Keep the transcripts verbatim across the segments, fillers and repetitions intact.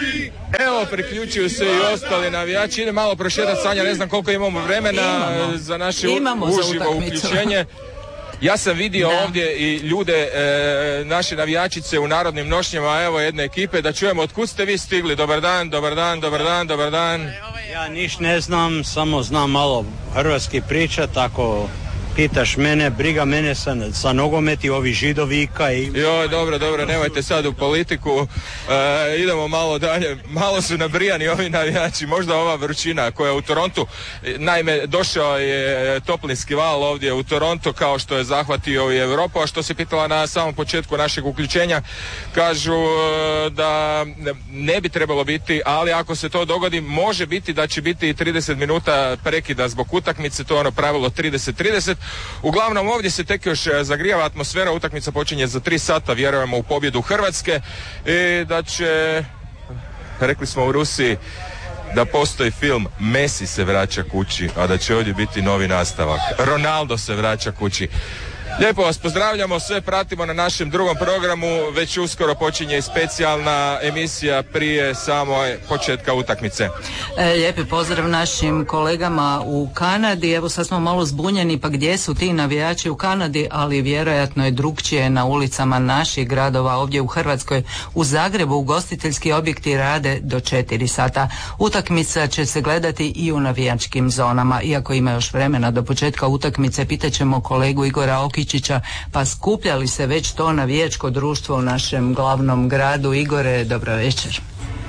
Evo, priključuju se i ostali navijači. Ide malo prošetati, Sanja, ne znam koliko imamo vremena imamo. za naše imamo uživo za uključenje. Ja sam vidio da. ovdje i ljude, e, naše navijačice u narodnim nošnjama, evo jedne ekipe, da čujemo otkud ste vi stigli. Dobar dan, dobar dan, dobar dan, dobar dan. Ja niš ne znam, samo znam malo hrvatski priča, tako pitaš mene, briga mene sa, sa nogometi, ovi židovika i... Joj, dobro, dobro, nemojte sad u politiku, e, idemo malo dalje, malo su nabrijani ovi navijači, možda ova vrućina koja je u Torontu, naime, došao je toplinski val ovdje u Toronto, kao što je zahvatio i Europu, a što se pitala na samom početku našeg uključenja, kažu e, da ne bi trebalo biti, ali ako se to dogodi, može biti da će biti i trideset minuta prekida zbog utakmice, to je ono pravilo trideset trideset. Uglavnom ovdje se tek još zagrijava atmosfera, utakmica počinje za tri sata, vjerujemo u pobjedu Hrvatske i da će, rekli smo u Rusiji, da postoji film Messi se vraća kući, a da će ovdje biti novi nastavak. Ronaldo se vraća kući. Lijepo vas pozdravljamo, sve pratimo na našem drugom programu, već uskoro počinje i specijalna emisija prije samo početka utakmice. E, lijepi pozdrav našim kolegama u Kanadi, evo sad smo malo zbunjeni, pa gdje su ti navijači u Kanadi, ali vjerojatno je drukčije na ulicama naših gradova ovdje u Hrvatskoj. U Zagrebu ugostiteljski objekti rade do četiri sata. Utakmica će se gledati i u navijačkim zonama, iako ima još vremena do početka utakmice, pitaćemo kolegu Igora Okića, pa skupljali se već to navijačko društvo u našem glavnom gradu. Igore, dobro večer.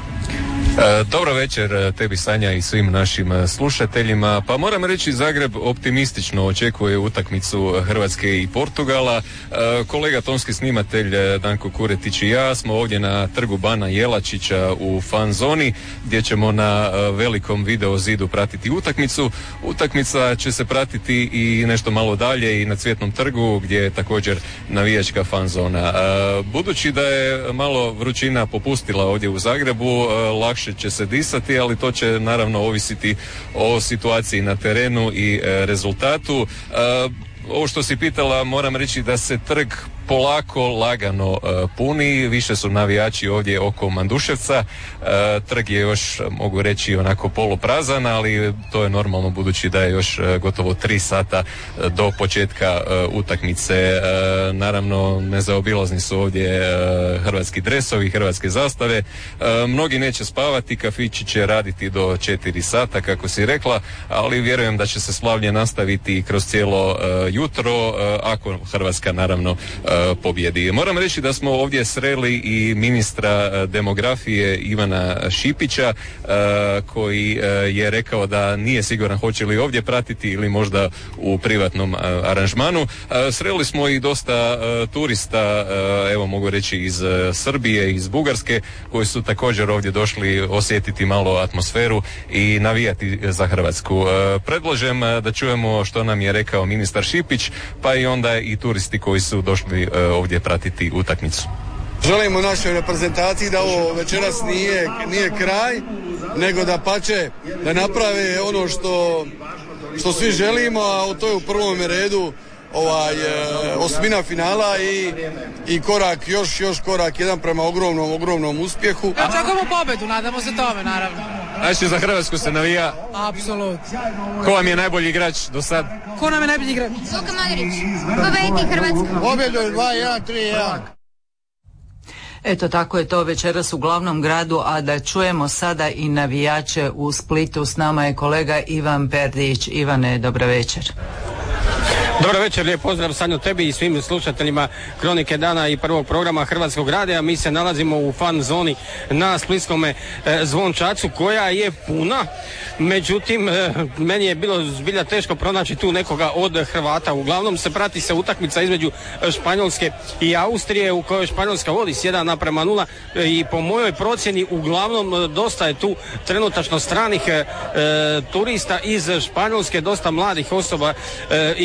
E, dobro večer tebi, Sanja, i svim našim slušateljima. Pa moram reći, Zagreb optimistično očekuje utakmicu Hrvatske i Portugala. E, kolega tonski snimatelj Danko Kuretić i ja smo ovdje na trgu Bana Jelačića u fan zoni, gdje ćemo na velikom video zidu pratiti utakmicu. Utakmica će se pratiti i nešto malo dalje i na Cvjetnom trgu, gdje je također navijačka fan zona. E, budući da je malo vrućina popustila ovdje u Zagrebu, lakše će se disati, ali to će naravno ovisiti o situaciji na terenu i e, rezultatu. E, ovo što si pitala, moram reći da se trg polako, lagano e, puni, više su navijači ovdje oko Manduševca, e, trg je još, mogu reći, onako poluprazan, ali to je normalno budući da je još e, gotovo tri sata do početka e, utakmice. E, naravno, nezaobilazni su ovdje e, hrvatski dresovi, hrvatske zastave, e, mnogi neće spavati, kafići će raditi do četiri sata, kako si rekla, ali vjerujem da će se slavlje nastaviti kroz cijelo e, jutro, e, ako Hrvatska naravno e, pobjedi. Moram reći da smo ovdje sreli i ministra demografije Ivana Šipića, koji je rekao da nije siguran hoće li ovdje pratiti ili možda u privatnom aranžmanu. Sreli smo i dosta turista, evo mogu reći iz Srbije, iz Bugarske, koji su također ovdje došli osjetiti malo atmosferu i navijati za Hrvatsku. Predlažem da čujemo što nam je rekao ministar Šipić, pa i onda i turisti koji su došli ovdje pratiti utakmicu. Želimo našoj reprezentaciji da ovo večeras nije, nije kraj, nego da pače, da naprave ono što, što svi želimo, a to je u prvom redu ovaj, osmina finala i, i korak, još, još korak jedan prema ogromnom, ogromnom uspjehu. Očekujemo pobedu, nadamo se tome, naravno. Znači, za Hrvatsku se navija? Apsolutno. Ko vam je najbolji igrač do sad? Ko nam je najbolji igrač? Luka Modrić. Pobediti Hrvatsku. Pobjedu dva jedan, tri jedan. Eto, tako je to večeras u glavnom gradu, a da čujemo sada i navijače u Splitu. S nama je kolega Ivan Perdić. Ivane, dobro večer. Dobro večer, lijep pozdrav Sanju tebi i svim slušateljima Kronike dana i prvog programa Hrvatskog radija. Mi se nalazimo u fan zoni na splitskome e, Zvončacu, koja je puna. Međutim, e, meni je bilo zbilja teško pronaći tu nekoga od Hrvata. Uglavnom se prati se utakmica između Španjolske i Austrije, u kojoj Španjolska vodi s jedan naprema nula e, i po mojoj procjeni uglavnom dosta je tu trenutačno stranih e, turista iz Španjolske, dosta mladih osoba e, i uglavnom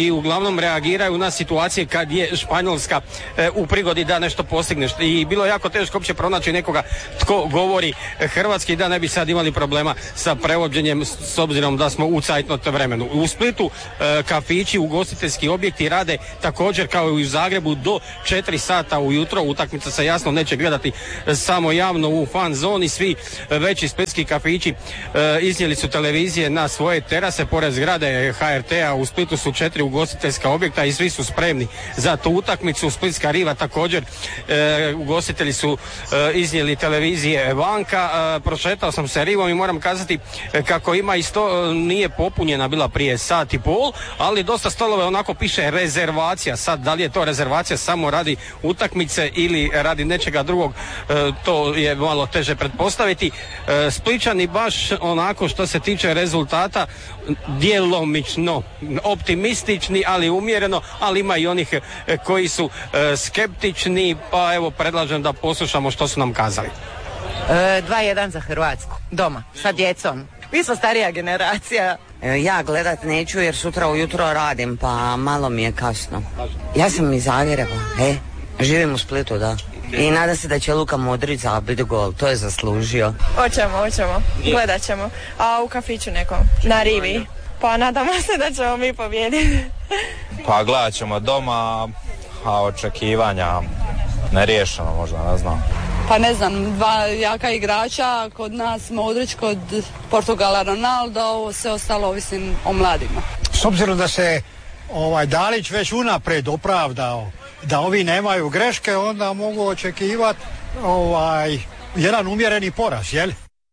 uglavnom reagiraju na situacije kad je Španjolska e, u prigodi da nešto postigneš. I bilo je jako teško uopće pronaći nekoga tko govori hrvatski, da ne bi sad imali problema sa prevođenjem s obzirom da smo u cajtnot vremenu. U Splitu e, kafići, ugostiteljski objekti rade također kao i u Zagrebu do četiri sata ujutro. Utakmica se jasno neće gledati samo javno u fan zoni. Svi veći splitski kafići e, iznijeli su televizije na svoje terase pored zgrade H R T-a. U Splitu su četiri ugostiteljska objekta i svi su spremni za tu utakmicu. Splitska riva također, e, ugostitelji su e, iznijeli televizije vanka. E, prošetao sam se rivom i moram kazati e, kako ima isto, e, nije popunjena bila prije sat i pol, ali dosta stolove onako piše rezervacija. Sad, da li je to rezervacija samo radi utakmice ili radi nečega drugog, e, to je malo teže pretpostaviti. E, Spličani baš onako što se tiče rezultata djelomično optimistični, ali umjereno, ali ima i onih e, koji su e, skeptični, pa evo predlažem da poslušamo što su nam kazali. E, dva jedan za Hrvatsku, doma, sa djecom. Mi smo starija generacija. E, ja gledat neću jer sutra ujutro radim, pa malo mi je kasno. Ja sam iz Zagreba, e, živim u Splitu, da. I nada se da će Luka Modrić zabiti gol, to je zaslužio. Hoćemo, hoćemo, gledat ćemo. A u kafiću nekom, na rivi. Pa nadamo se da ćemo mi pobijediti. Pa gledat ćemo doma, a očekivanja neriješeno možda, ne znam. Pa ne znam, dva jaka igrača, kod nas Modrić, kod Portugala Ronaldo, sve ostalo ovisim o mladima. S obzirom da se ovaj Dalić već unaprijed opravdao da ovi nemaju greške, onda mogu očekivati ovaj jedan umjereni poraz, jel?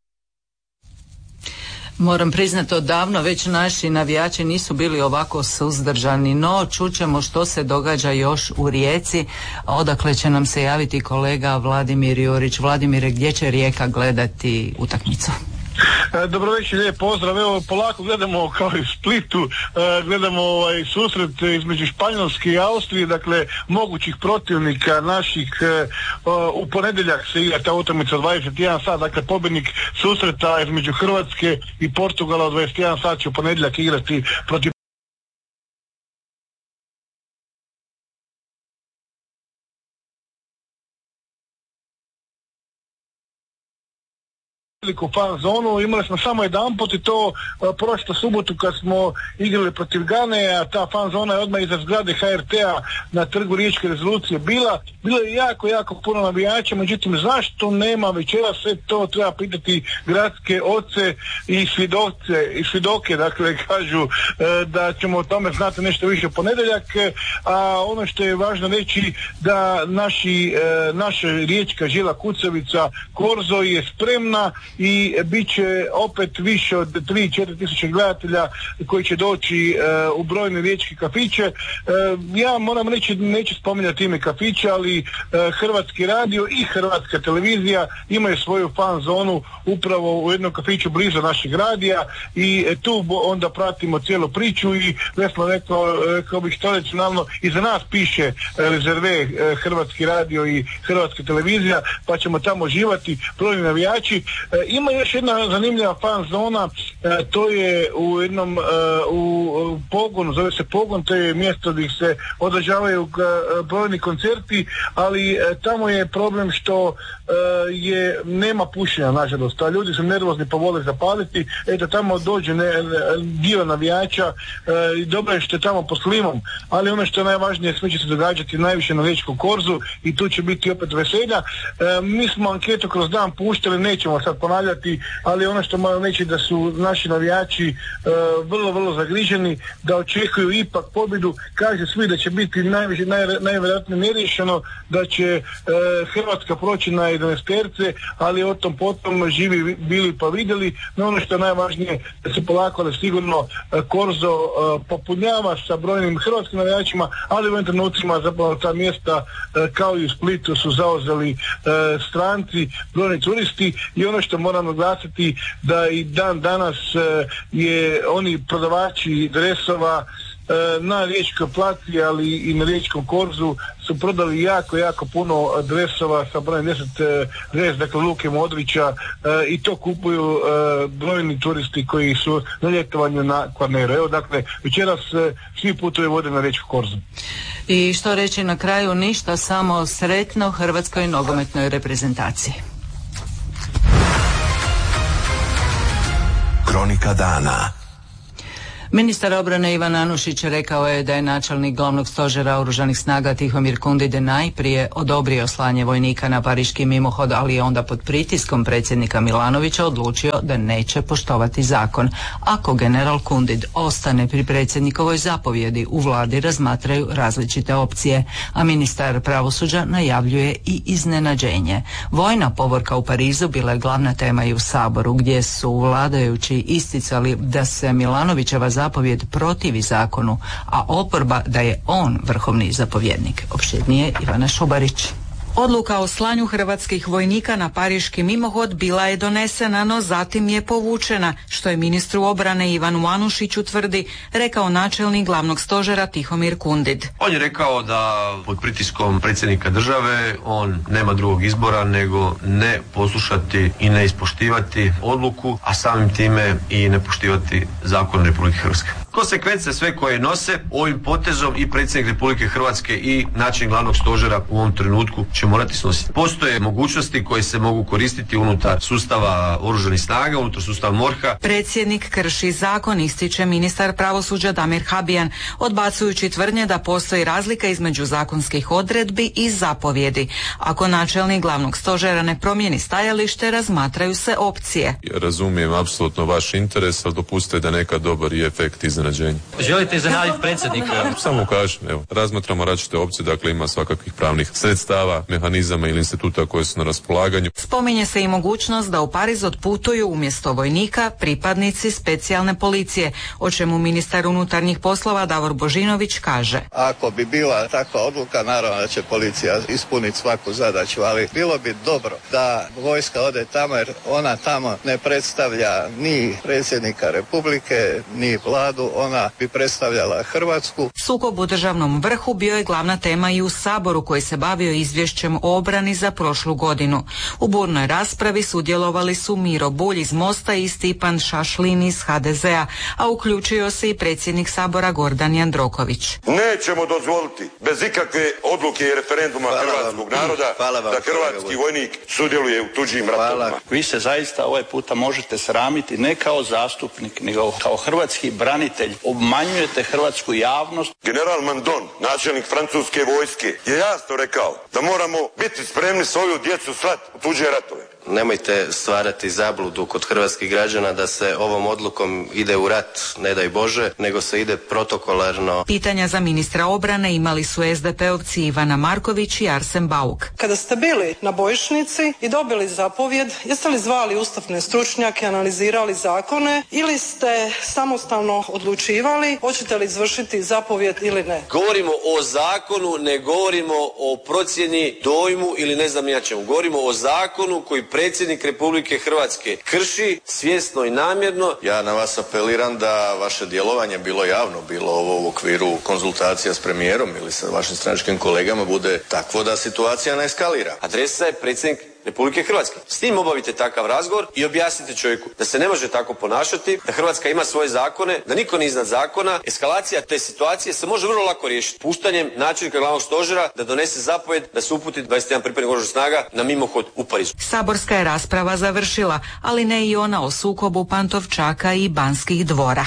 Moram priznati, odavno već naši navijači nisu bili ovako suzdržani, no čućemo što se događa još u Rijeci, odakle će nam se javiti kolega Vladimir Jurić. Vladimire, gdje će Rijeka gledati utakmicu? Dobro večer, lijep pozdrav. Evo, polako gledamo kao i u Splitu, gledamo ovaj susret između Španjolske i Austrije, dakle mogućih protivnika naših. U ponedjeljak se igra ta utakmica dvadeset jedan sat, dakle pobjednik susreta između Hrvatske i Portugala od dvadeset jedan sat će u ponedjeljak igrati protiv veliku fan zonu. Imali smo samo jedan put i to uh, prošlu subotu kad smo igrali protiv Gane, a ta fan zona je odmah iza zgrade H R T-a na trgu Riječke rezolucije bila. Bilo je jako, jako puno navijača, međutim zašto nema večeras, sve to treba pitati gradske oce i svjedoce, i svjedoke, dakle kažu uh, da ćemo o tome znati nešto više u ponedjeljak, a ono što je važno reći da naši, uh, naša riječka žila kucavica Korzo je spremna i bit će opet više od tri do četiri tisuće gledatelja koji će doći uh, u brojne riječke kafiće. Uh, ja moram reći, neću spominjati ime kafića, ali uh, Hrvatski radio i Hrvatska televizija imaju svoju fan zonu upravo u jednom kafiću blizu našeg radija i uh, tu onda pratimo cijelu priču i već smo rekao, rekao bih tradicionalno, i za nas piše uh, rezerve uh, Hrvatski radio i Hrvatska televizija, pa ćemo tamo uživati, brojni navijači. Uh, Ima još jedna zanimljiva fan zona, e, to je u jednom e, u, u pogonu, zove se Pogon, to je mjesto gdje se održavaju e, brojni koncerti, ali e, tamo je problem što e, je nema pušenja, nažalost, a ljudi su nervozni pa vole zapaliti, eto tamo dođe ne, dio navijača e, i dobro je što je tamo po slimom, ali ono što je najvažnije, sve će se događati najviše na Riječkom korzu i tu će biti opet veselja. E, mi smo anketu kroz dan puštali, nećemo sad ponavljati, ali ono što moram reći da su naši navijači e, vrlo, vrlo zagriženi, da očekuju ipak pobjedu. Kaže svi da će biti najviše, naj, najvjerojatnije neriješeno, da će e, Hrvatska proći na jedanaesterce, ali o tom potom živi bili pa vidjeli. No ono što je najvažnije, da se polako, ali sigurno e, Korzo e, popunjava sa brojnim hrvatskim navijačima, ali u ovim trenucima zapravo ta mjesta e, kao i u Splitu su zauzeli e, stranci, brojni turisti, i ono što moram naglasiti da i dan danas e, je oni prodavači dresova na Riječkoj placi, ali i na Riječkom korzu su prodali jako, jako puno dresova sa brojem deset dres, dakle Luke Modrića, i to kupuju brojni turisti koji su na ljetovanju na Kvarneru. Evo, dakle, večeras svi putovi vode na Riječku korzu. I što reći na kraju, ništa, samo sretno hrvatskoj nogometnoj reprezentaciji. Kronika dana. Ministar obrane Ivan Anušić rekao je da je načelnik glavnog stožera oružanih snaga Tihomir Kundide najprije odobrio slanje vojnika na pariški mimohod, ali je onda pod pritiskom predsjednika Milanovića odlučio da neće poštovati zakon. Ako general Kundid ostane pri predsjednikovoj zapovjedi, u vladi razmatraju različite opcije, a ministar pravosuđa najavljuje i iznenađenje. Vojna povorka u Parizu bila je glavna tema i u Saboru, gdje su vladajući isticali da se Milanovićeva zapovjed protivi zakonu, a oporba da je on vrhovni zapovjednik. Opširnije Ivana Šubarić. Odluka o slanju hrvatskih vojnika na pariški mimohod bila je donesena, no zatim je povučena, što je ministru obrane Ivanu Anušiću tvrdi, rekao načelnik glavnog stožera Tihomir Kundid. On je rekao da pod pritiskom predsjednika države on nema drugog izbora nego ne poslušati i ne ispoštivati odluku, a samim time i ne poštivati zakon Republike Hrvatske. Konsekvence sve koje nose ovim potezom i predsjednik Republike Hrvatske i načelnik glavnog stožera u ovom trenutku će morati snositi. Postoje mogućnosti koje se mogu koristiti unutar sustava oružanih snaga, unutar sustava MORH-a. Predsjednik krši zakon, ističe ministar pravosuđa Damir Habijan, odbacujući tvrdnje da postoji razlika između zakonskih odredbi i zapovjedi. Ako načelnik glavnog stožera ne promijeni stajalište, razmatraju se opcije. Ja razumijem apsolutno vaš interes, ali dopustite da nekad dobar i efekt iznenađenja. Želite iznenaditi predsjednika? Samo kažem, evo, razmatramo različite opcije, dakle ima svakakvih pravnih sredstava, mehanizama ili instituta koje su na raspolaganju. Spominje se i mogućnost da u Pariz otputuju umjesto vojnika pripadnici specijalne policije, o čemu ministar unutarnjih poslova Davor Božinović kaže. Ako bi bila takva odluka, naravno da će policija ispuniti svaku zadaću, ali bilo bi dobro da vojska ode tamo, jer ona tamo ne predstavlja ni predsjednika Republike, ni vladu, ona bi predstavljala Hrvatsku. Sukob u državnom vrhu bio je glavna tema i u Saboru, koji se bavio izvješćem o obrani za prošlu godinu. U burnoj raspravi sudjelovali su Miro Bulj iz Mosta i Stipan Šašlin iz ha de zea, a uključio se i predsjednik Sabora Gordan Jandroković. Nećemo dozvoliti bez ikakve odluke i referenduma hvala hrvatskog vam. naroda vam, da hrvatski vojnik sudjeluje u tuđim ratovima. Vi se zaista ovaj puta možete sramiti ne kao zastupnik, nego kao hrvatski branitelj. Obmanjujete hrvatsku javnost. General Mandon, načelnik francuske vojske, je jasno rekao da moramo biti spremni svoju djecu slati u tuđe ratove. Nemojte stvarati zabludu kod hrvatskih građana da se ovom odlukom ide u rat, ne daj Bože, nego se ide protokolarno. Pitanja za ministra obrane imali su es de pe ovci Ivana Marković i Arsen Bauk. Kada ste bili na bojišnici i dobili zapovjed, jeste li zvali ustavne stručnjake, analizirali zakone ili ste samostalno odlučivali hoćete li izvršiti zapovjed ili ne? Govorimo o zakonu, ne govorimo o procjeni, dojmu ili ne znam ja čemu. Govorimo o zakonu koji predsjednik Republike Hrvatske krši svjesno i namjerno. Ja na vas apeliram da vaše djelovanje, bilo javno, bilo ovo u okviru konzultacija s premijerom ili sa vašim stranačkim kolegama, bude takvo da situacija ne eskalira. Adresa je predsjednik Republike Hrvatske. S tim obavite takav razgovor i objasnite čovjeku da se ne može tako ponašati, da Hrvatska ima svoje zakone, da niko nije iznad zakona. Eskalacija te situacije se može vrlo lako riješiti puštanjem načelnika glavnog stožera da donese zapovjed da se uputi dvadeset jedan pripadnik oružanih snaga na mimohod u Parizu. Saborska je rasprava završila, ali ne i ona o sukobu Pantovčaka i Banskih dvora.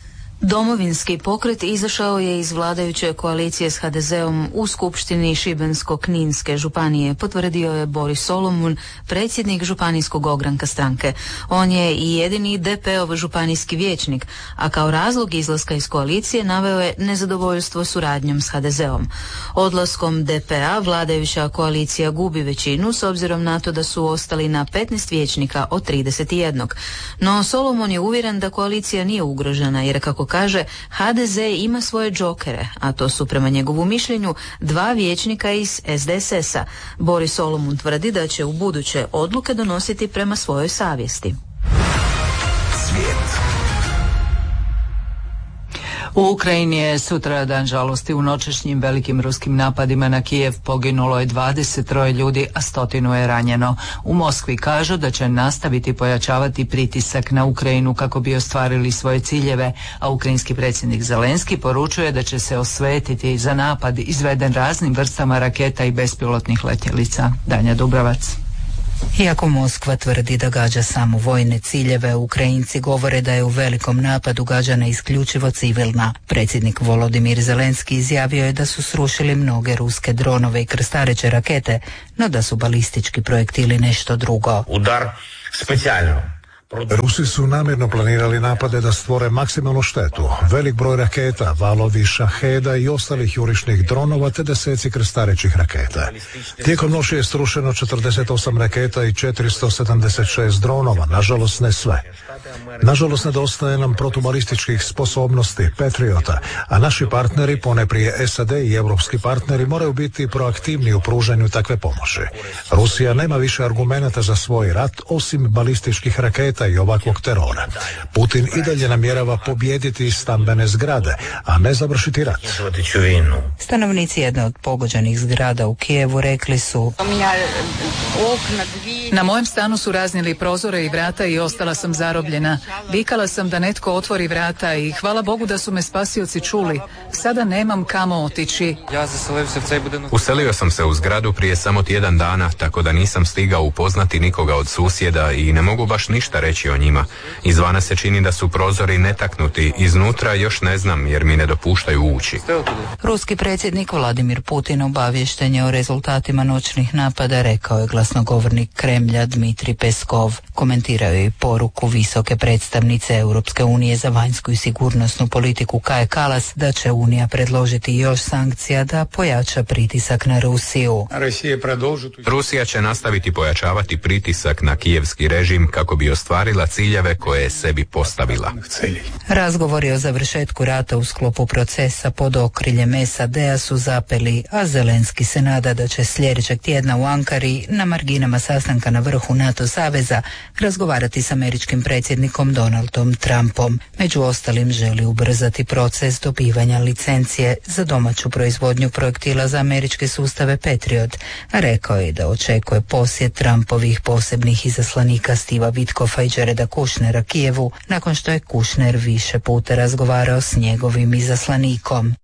Domovinski pokret izašao je iz vladajuće koalicije s ha de zeom u Skupštini Šibensko-kninske županije, potvrdio je Boris Solomun, predsjednik županijskog ogranka stranke. On je i jedini de pe ov županijski vijećnik, a kao razlog izlaska iz koalicije naveo je nezadovoljstvo suradnjom s ha de zeom. Odlaskom de pe a vladajuća koalicija gubi većinu s obzirom na to da su ostali na petnaest vijećnika od trideset jedan. No Solomon je uvjeren da koalicija nije ugrožena, jer kako kaže, ha de ze ima svoje džokere, a to su prema njegovu mišljenju dva vijećnika iz es de es es-a. Boris Solomun tvrdi da će u buduće odluke donositi prema svojoj savjesti. Svijet. U Ukrajini je sutra dan žalosti. U noćešnjim velikim ruskim napadima na Kijev poginulo je dvadeset troje ljudi, a stotinu je ranjeno. U Moskvi kažu da će nastaviti pojačavati pritisak na Ukrajinu kako bi ostvarili svoje ciljeve, a ukrajinski predsjednik Zelenski poručuje da će se osvetiti za napad izveden raznim vrstama raketa i bespilotnih letjelica. Danja Dubravac. Iako Moskva tvrdi da gađa samo vojne ciljeve, Ukrajinci govore da je u velikom napadu gađana isključivo civilna. Predsjednik Volodimir Zelenski izjavio je da su srušili mnoge ruske dronove i krstareće rakete, no da su balistički projektili nešto drugo. Udar specijalno. Rusi su namjerno planirali napade da stvore maksimalnu štetu. Velik broj raketa, valovi šaheda i ostalih jurišnih dronova te deseci krstarećih raketa. Tijekom noći je srušeno četrdeset osam raketa i četiristo sedamdeset šest dronova, nažalost ne sve. Nažalost nedostaje nam protubalističkih sposobnosti Patriota, a naši partneri, poneprije S A D i europski partneri, moraju biti proaktivni u pružanju takve pomoći. Rusija nema više argumenata za svoj rat osim balističkih raketa i ovakvog terora. Putin i dalje namjerava pobijediti stambene zgrade, a ne završiti rat. Stanovnici jedne od pogođenih zgrada u Kijevu rekli su: na mojem stanu su raznijeli prozore i vrata i ostala sam zarobljena. Vikala sam da netko otvori vrata i hvala Bogu da su me spasioci čuli. Sada nemam kamo otići. Uselio sam se u zgradu prije samo tjedan dana, tako da nisam stigao upoznati nikoga od susjeda i ne mogu baš ništa reći o njima. Izvana se čini da su prozori netaknuti, iznutra još ne znam jer mi ne dopuštaju ući. Ruski predsjednik Vladimir Putin obaviješten je o rezultatima noćnih napada, rekao je glasnogovornik Kremlja Dmitrij Peskov. Komentirao je i poruku visoke predstavnice Europske unije za vanjsku i sigurnosnu politiku Kaje Kalas da će Unija predložiti još sankcija da pojača pritisak na Rusiju. Rusija će nastaviti pojačavati pritisak na kijevski režim kako bi ostvarila ciljeve koje je sebi postavila. Razgovori o završetku rata u sklopu procesa pod okriljem S A D-a su zapeli, a Zelenski se nada da će sljedećeg tjedna u Ankari na marginama sastanka na vrhu NATO saveza razgovarati s američkim predsjednikom Donaldom Trumpom. Među ostalim želi ubrzati proces dobivanja licencije za domaću proizvodnju projektila za američke sustave Patriot, a rekao je da očekuje posjet Trumpovih posebnih izaslanika Stiva Witkofa i Jareda Kushnera Kijevu nakon što je Kushner više puta razgovarao s njegovim izaslanikom.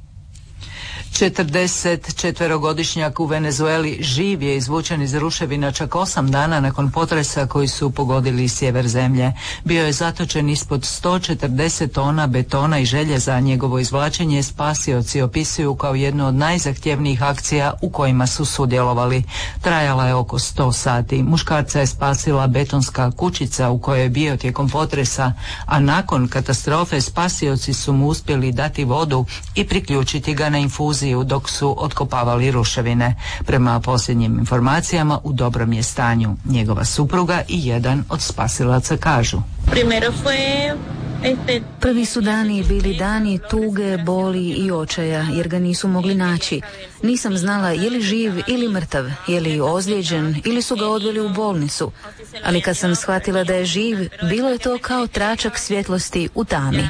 četrdesetčetverogodišnjak u Venezueli živ je izvučen iz ruševina čak osam dana nakon potresa koji su pogodili sjever zemlje. Bio je zatočen ispod sto četrdeset tona betona i željeza. Njegovo izvlačenje spasioci opisuju kao jednu od najzahtjevnijih akcija u kojima su sudjelovali. Trajala je oko sto sati. Muškarca je spasila betonska kućica u kojoj je bio tijekom potresa, a nakon katastrofe spasioci su mu uspjeli dati vodu i priključiti ga na infuziju dok su otkopavali ruševine. Prema posljednjim informacijama u dobrom je stanju. Njegova supruga i jedan od spasilaca kažu: prvi su dani bili dani tuge, boli i očaja jer ga nisu mogli naći. Nisam znala je li živ ili mrtav, je li ozlijeđen ili su ga odveli u bolnicu. Ali kad sam shvatila da je živ, bilo je to kao tračak svjetlosti u tami.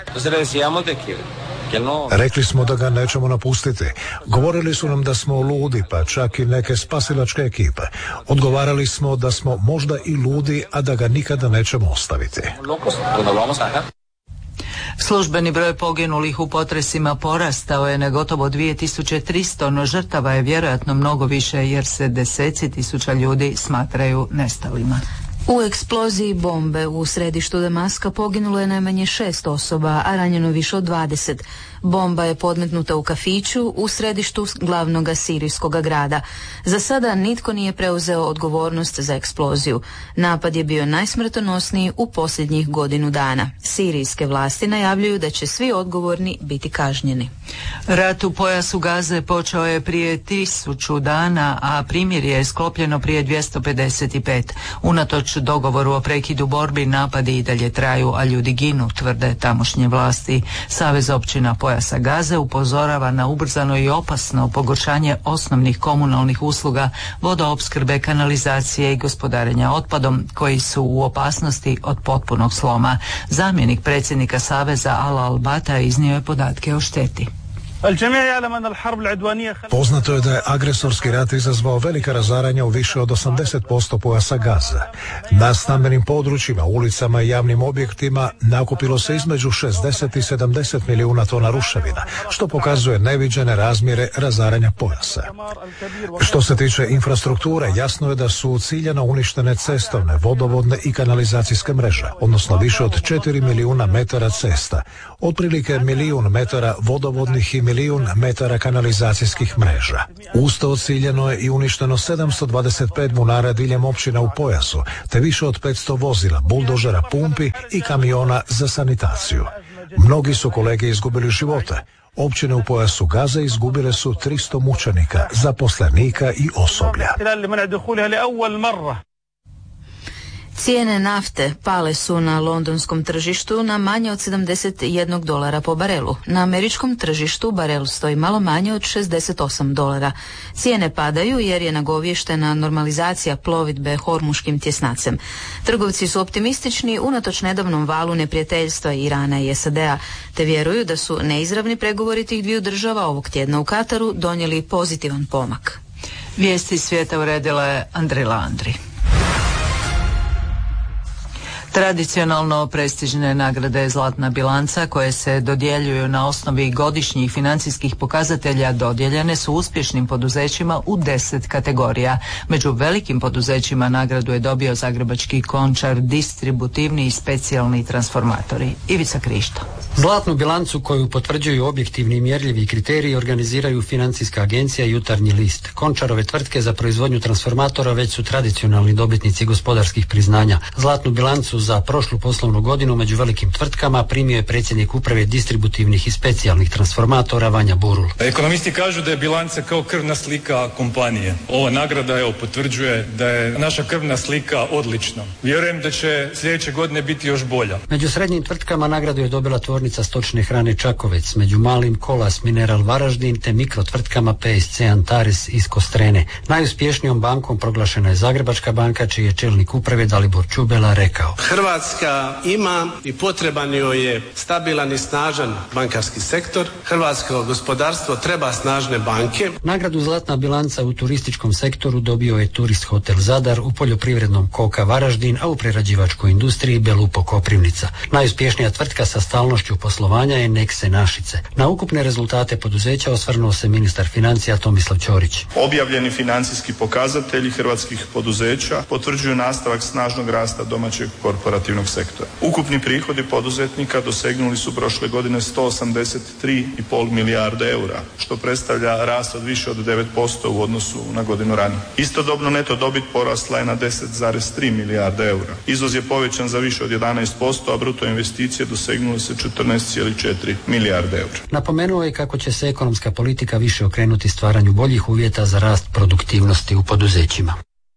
Rekli smo da ga nećemo napustiti. Govorili su nam da smo ludi, pa čak i neke spasilačke ekipe. Odgovarali smo da smo možda i ludi, a da ga nikada nećemo ostaviti. Službeni broj poginulih u potresima porastao je na gotovo dvije tisuće tristo, no žrtava je vjerojatno mnogo više jer se deseci tisuća ljudi smatraju nestalima. U eksploziji bombe u središtu Damaska poginulo je najmanje šest osoba, a ranjeno više od dvadeset. Bomba je podmetnuta u kafiću u središtu glavnog sirijskog grada. Za sada nitko nije preuzeo odgovornost za eksploziju. Napad je bio najsmrtonosniji u posljednjih godinu dana. Sirijske vlasti najavljuju da će svi odgovorni biti kažnjeni. Rat u pojasu Gaze počeo je prije tisuću dana, a primirje je sklopljeno prije dvjesto pedeset pet. Unatoč dogovoru o prekidu borbi, napadi i dalje traju, a ljudi ginu, tvrde tamošnje vlasti. Savez općina pojasa Gaze upozorava na ubrzano i opasno pogoršanje osnovnih komunalnih usluga, vodoopskrbe, kanalizacije i gospodarenja otpadom, koji su u opasnosti od potpunog sloma. Zamjenik predsjednika Saveza Ala Al-Bata iznio je podatke o šteti. Poznato je da je agresorski rat izazvao velika razaranja u više od osamdeset posto pojasa Gaze. Na stambenim područjima, ulicama i javnim objektima nakupilo se između šezdeset i sedamdeset milijuna tona ruševina, što pokazuje neviđene razmjere razaranja pojasa. Što se tiče infrastrukture, jasno je da su ciljano uništene cestovne, vodovodne i kanalizacijske mreže, odnosno više od četiri milijuna metara cesta, otprilike milijun metara vodovodnih i milijun metara kanalizacijskih mreža. Uz to ciljeno je i uništeno sedamsto dvadeset pet bunara diljem općina u pojasu, te više od petsto vozila, buldožera, pumpi i kamiona za sanitaciju. Mnogi su kolege izgubili živote. Općine u pojasu Gaze izgubile su tristo mučenika, zaposlenika i osoblja. Cijene nafte pale su na londonskom tržištu na manje od sedamdeset jedan dolara po barelu. Na američkom tržištu barel stoji malo manje od šezdeset osam dolara. Cijene padaju jer je nagovještena normalizacija plovidbe hormuškim tjesnacem. Trgovci su optimistični unatoč nedavnom valu neprijateljstva Irana i S A D-a, te vjeruju da su neizravni pregovori tih dviju država ovog tjedna u Kataru donijeli pozitivan pomak. Vijesti svijeta uredila je Andrila Andri. Tradicionalno prestižne nagrade Zlatna bilanca, koje se dodjeljuju na osnovi godišnjih financijskih pokazatelja, dodijeljene su uspješnim poduzećima u deset kategorija. Među velikim poduzećima nagradu je dobio Zagrebački Končar, distributivni i specijalni transformatori. Ivica Krišto. Zlatnu bilancu koju potvrđuju objektivni i mjerljivi kriteriji organiziraju Financijska agencija i Jutarnji list. Končarove tvrtke za proizvodnju transformatora već su tradicionalni dobitnici gospodarskih priznanja. Zlatnu bilancu za prošlu poslovnu godinu među velikim tvrtkama primio je predsjednik uprave distributivnih i specijalnih transformatora Vanja Burul. Ekonomisti kažu da je bilanca kao krvna slika kompanije. Ova nagrada evo potvrđuje da je naša krvna slika odlična. Vjerujem da će sljedeće godine biti još bolja. Među srednjim tvrtkama nagradu je dobila tvornica stočne hrane Čakovec, među malim Kolas Mineral Varaždin te mikrotvrtkama P S C Antares iz Kostrene. Najuspješnijom bankom proglašena je Zagrebačka banka, čiji je čelnik uprave Dalibor Čubela rekao: Hrvatska ima i potreban joj je stabilan i snažan bankarski sektor. Hrvatsko gospodarstvo treba snažne banke. Nagradu Zlatna bilanca u turističkom sektoru dobio je Turist Hotel Zadar, u poljoprivrednom Koka Varaždin, a u prerađivačkoj industriji Belupo Koprivnica. Najuspješnija tvrtka sa stalnošću poslovanja je Nekse Našice. Na ukupne rezultate poduzeća osvrnuo se ministar financija Tomislav Ćorić. Objavljeni financijski pokazatelji hrvatskih poduzeća potvrđuju nastavak snažnog rasta domaćeg korporativnog sektora. Ukupni prihodi poduzetnika dosegnuli su prošle godine sto osamdeset tri i pol milijarde eura, što predstavlja rast od više od devet posto u odnosu na godinu ranije. Istodobno neto dobit porasla je na deset zarez tri milijarde eura. Izvoz je povećan za više od jedanaest posto, a bruto investicije dosegnule se četrnaest zarez četiri milijarde eura. Napomenuo je kako će se ekonomska politika više okrenuti stvaranju boljih uvjeta za rast produktivnosti u poduzećima.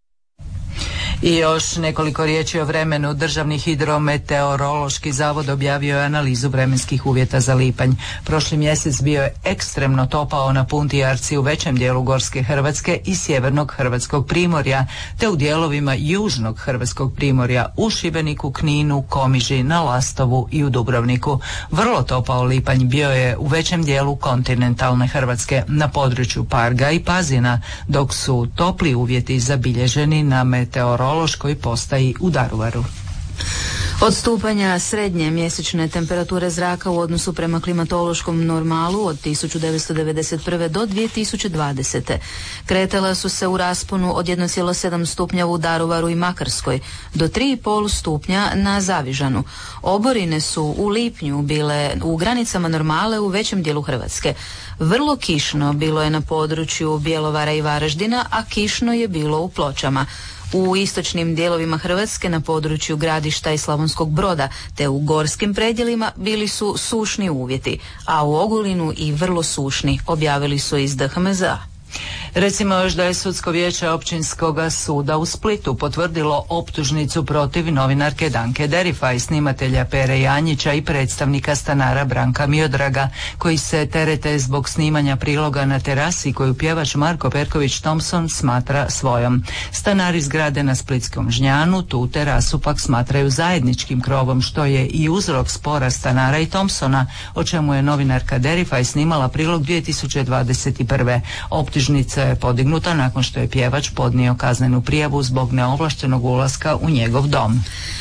I još nekoliko riječi o vremenu. Državni hidrometeorološki zavod objavio je analizu vremenskih uvjeta za lipanj. Prošli mjesec bio je ekstremno topao na Punti Jarci u većem dijelu Gorske Hrvatske i sjevernog Hrvatskog primorja, te u dijelovima južnog Hrvatskog primorja, u Šibeniku, Kninu, Komiži, na Lastovu i u Dubrovniku. Vrlo topao lipanj bio je u većem dijelu kontinentalne Hrvatske, na području Parga i Pazina, dok su topli uvjeti zabilježeni na meteorološkoj postaji u Daruvaru. Od stupanja srednje mjesečne temperature zraka u odnosu prema klimatološkom normalu od tisuću devetsto devedeset prve do dvije tisuće dvadesete kretala su se u rasponu od jedan zarez sedam stupnja u Daruvaru i Makarskoj do tri zarez pet stupnja na Zavižanu. Oborine su u lipnju bile u granicama normale u većem dijelu Hrvatske. Vrlo kišno bilo je na području Bjelovara i Varaždina, a kišno je bilo u Pločama. U istočnim dijelovima Hrvatske na području Gradišta i Slavonskog Broda te u gorskim predjelima bili su sušni uvjeti, a u Ogulinu i vrlo sušni, objavili su iz D H M Z A. Recimo još da je Sudsko vijeće Općinskog suda u Splitu potvrdilo optužnicu protiv novinarke Danke Derifaj, snimatelja Pere Janjića i predstavnika stanara Branka Miodraga, koji se terete zbog snimanja priloga na terasi koju pjevač Marko Perković Thompson smatra svojom. Stanari zgrade na Splitskom Žnjanu tu terasu pak smatraju zajedničkim krovom, što je i uzrok spora stanara i Thompsona, o čemu je novinarka Derifaj snimala prilog dvije tisuće dvadeset prve. Optužnica je podignuta nakon što je pjevač podnio kaznenu prijavu zbog neovlaštenog ulaska u njegov dom.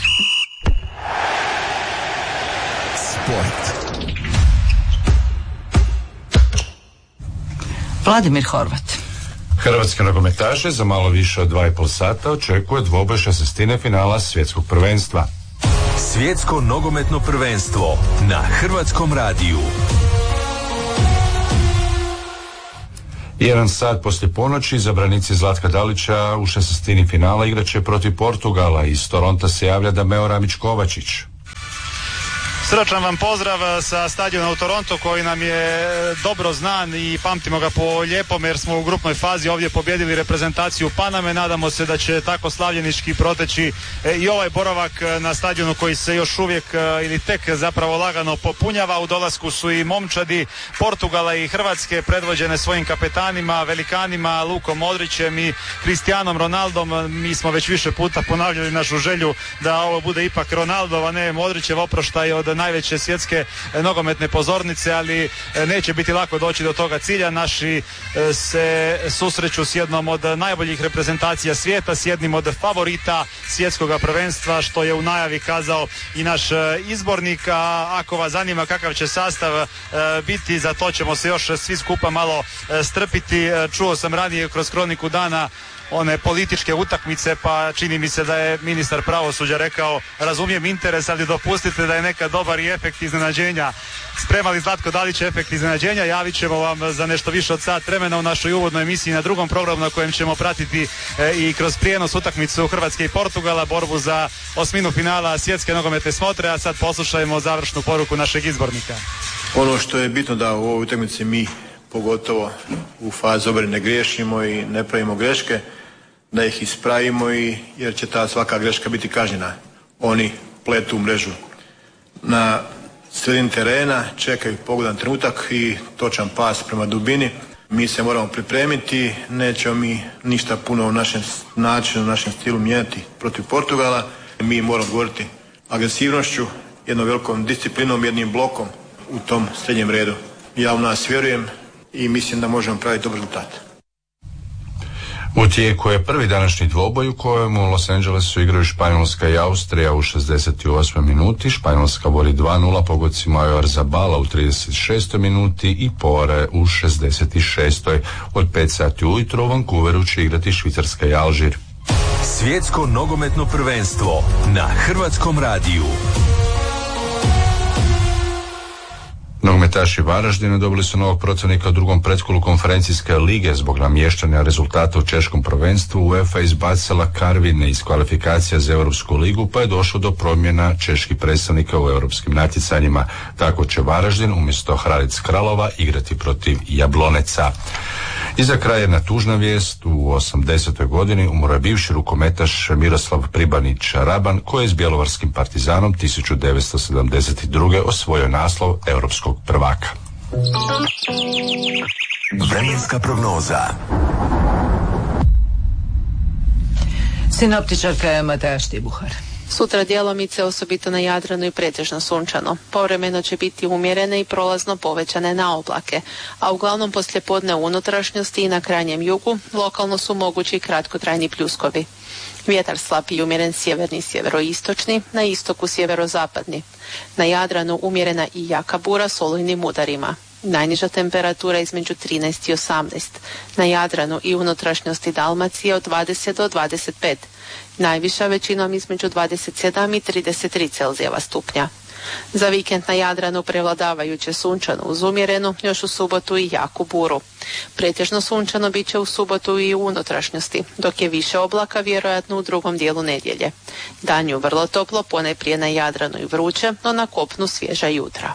Sport. Vladimir Horvat. Hrvatske nogometaše za malo više od dva i pol sata očekuje dvoboj šestnestine finala svjetskog prvenstva. Svjetsko nogometno prvenstvo na Hrvatskom radiju. Jedan sat poslije ponoći izabranici Zlatka Dalića u šestnestini finala igraće protiv Portugala. Iz Toronta se javlja Dameo Ramić-Kovačić. Srdačan vam pozdrav sa stadiona u Torontu koji nam je dobro znan i pamtimo ga po lijepom jer smo u grupnoj fazi ovdje pobjedili reprezentaciju Paname. Nadamo se da će tako slavljenički proteći i ovaj boravak na stadionu koji se još uvijek ili tek zapravo lagano popunjava. U dolasku su i momčadi Portugala i Hrvatske predvođene svojim kapetanima, velikanima Lukom Modrićem i Cristianom Ronaldom. Mi smo već više puta ponavljali našu želju da ovo bude ipak Ronaldov, a ne Modrićev, oproštaj od najveće svjetske nogometne pozornice, ali neće biti lako doći do toga cilja. Naši se susreću s jednom od najboljih reprezentacija svijeta, s jednim od favorita svjetskog prvenstva, što je u najavi kazao i naš izbornik. A ako vas zanima kakav će sastav biti, za to ćemo se još svi skupa malo strpiti. Čuo sam ranije kroz kroniku dana one političke utakmice, pa čini mi se da je ministar pravosuđa rekao razumijem interes, ali dopustite da je neka dobar i efekt iznenađenja. Spremali Zlatko Dalić efekt iznenađenja, javit ćemo vam za nešto više od sat vremena u našoj uvodnoj emisiji na drugom programu na kojem ćemo pratiti e, i kroz prijenos utakmicu Hrvatske i Portugala, borbu za osminu finala svjetske nogometne smotre, a sad poslušajmo završnu poruku našeg izbornika. Ono što je bitno da u ovoj utakmici mi pogotovo u fazi obrane ne griješimo i ne pravimo greške, da ih ispravimo i jer će ta svaka greška biti kažnjena. Oni pletu mrežu na sredini terena, čekaju pogodan trenutak i točan pas prema dubini. Mi se moramo pripremiti, nećemo mi ništa puno u našem načinu, u našem stilu mijenjati protiv Portugala. Mi moramo govoriti agresivnošću, jednom velikom disciplinom, jednim blokom u tom srednjem redu. Ja u nas vjerujem i mislim da možemo praviti dobar rezultat. U tijeku je prvi današnji dvoboj u kojem u Los Angelesu igraju Španjolska i Austrija u šezdeset osmoj minuti. Španjolska vodi dva nula pogodcima Oyarzabala u trideset šestoj minuti i Pore u šezdeset šestoj Od pet sati ujutro u Vancouveru će igrati Švicarska i Alžir. Svjetsko nogometno prvenstvo na Hrvatskom radiju. Nogometaši Varaždina dobili su novog protivnika u drugom pretkolu konferencijske lige zbog namještanja rezultata u češkom prvenstvu. UEFA izbacila Karvine iz kvalifikacija za Europsku ligu, pa je došlo do promjena čeških predstavnika u europskim natjecanjima. Tako će Varaždin umjesto Hradec Kralova igrati protiv Jabloneca. I za kraj jedna tužna vijest. U osamdesetoj godini umro je bivši rukometaš Miroslav Pribanić-Raban, koji je s bjelovarskim Partizanom tisuću devetsto sedamdeset druge osvojio naslov europskog prvaka. Vremenska prognoza. Sinoptičarka je Mateja Štibuhar. Sutra djelomice, osobito na Jadranu, i pretežno sunčano. Povremeno će biti umjerene i prolazno povećane na oblake, a uglavnom poslijepodne u unutrašnjosti i na krajnjem jugu lokalno su mogući kratkotrajni pljuskovi. Vjetar slab i umjeren sjeverni i sjeveroistočni, na istoku sjeverozapadni. Na Jadranu umjerena i jaka bura s olujnim udarima. Najniža temperatura između trinaest i osamnaest. Na Jadranu i unutrašnjosti Dalmacije od dvadeset do dvadeset pet. Najviša većinom između dvadeset sedam i trideset tri Celzijeva stupnja. Za vikend na Jadranu prevladavajuće sunčano uz umjerenu, još u subotu i jaku buru. Pretežno sunčano bit će u subotu i u unutrašnjosti, dok je više oblaka vjerojatno u drugom dijelu nedjelje. Danju vrlo toplo, ponajprije na Jadranu i vruće, no na kopnu svježa jutra.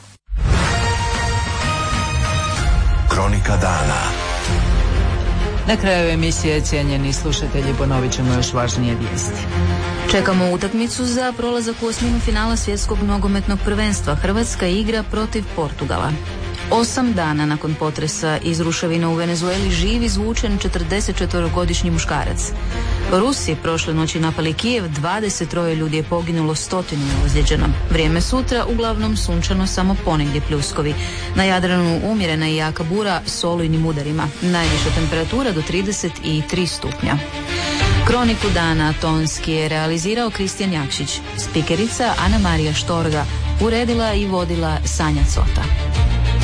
Kronika dana. Na kraju emisije, cijenjeni slušatelji, ponovit ćemo još važnije vijesti. Čekamo utakmicu za prolazak u osminu finala svjetskog nogometnog prvenstva. Hrvatska igra protiv Portugala. Osam dana nakon potresa iz ruševina u Venezueli živ izvučen četrdesetčetverogodišnji muškarac. Rusi prošle noći napali Kijev, dvadeset tri ljudi je poginulo, stotinu je ozlijeđeno. Vrijeme sutra uglavnom sunčano, samo ponegdje pljuskovi. Na Jadranu umjerena i jaka bura s olujnim udarima. Najviša temperatura do trideset tri stupnja. Kroniku dana tonski je realizirao Kristijan Jakšić. Spikerica Ana Marija Štorga, uredila i vodila Sanja Cota.